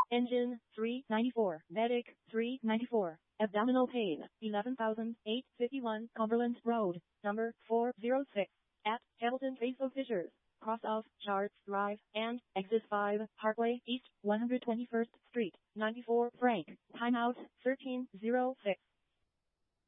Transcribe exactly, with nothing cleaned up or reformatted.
Engine, three ninety-four. Medic, three ninety-four. Abdominal pain, eleven thousand eight hundred fifty-one. Cumberland Road, number four oh six. At Hamilton Trace of Fishers, cross of Charts Drive, and Exit five, Parkway East, one hundred twenty-first Street, ninety-four Frank. Timeout, thirteen oh six.